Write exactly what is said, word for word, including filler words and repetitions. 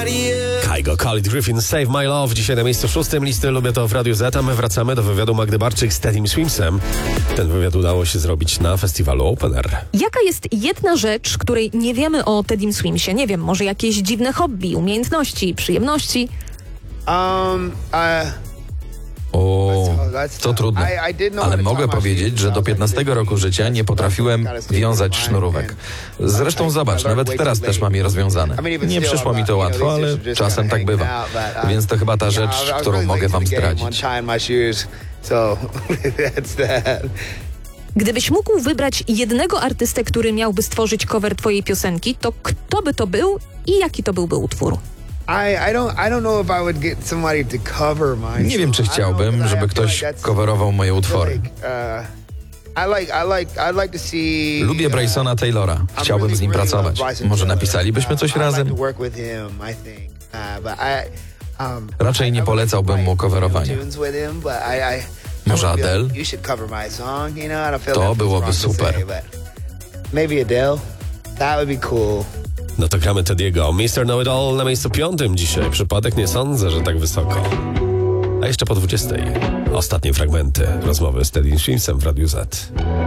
Kygo, Khalid Griffin, Save My Love. Dzisiaj na miejscu szóstym listy Lubię to w Radiu Z, a my wracamy do wywiadu Magdy Barczyk z Tedim Swimsem. Ten wywiad udało się zrobić na festiwalu Open Air. Jaka jest jedna rzecz, której nie wiemy o Tedim Swimsie? Nie wiem, może jakieś dziwne hobby, umiejętności, przyjemności? Um, uh... O, to trudne, ale mogę powiedzieć, że do piętnastego roku życia nie potrafiłem wiązać sznurówek. Zresztą zobacz, nawet teraz też mam je rozwiązane. Nie przyszło mi to łatwo, ale czasem tak bywa. Więc to chyba ta rzecz, którą mogę wam zdradzić. Gdybyś mógł wybrać jednego artystę, który miałby stworzyć cover twojej piosenki, to kto by to był i jaki to byłby utwór? Nie wiem, czy chciałbym, żeby ktoś coverował moje utwory. Lubię Brysona Taylora. Chciałbym z nim pracować. Może napisalibyśmy coś razem? Raczej nie polecałbym mu coverowania. Może Adele? To byłoby super. No to gramy Tediego. mister Know It All na miejscu piątym dzisiaj. Przypadek? Nie sądzę, że tak wysoko. A jeszcze po dwudziestej ostatnie fragmenty rozmowy z Tedim Swimsem w Radiu Z.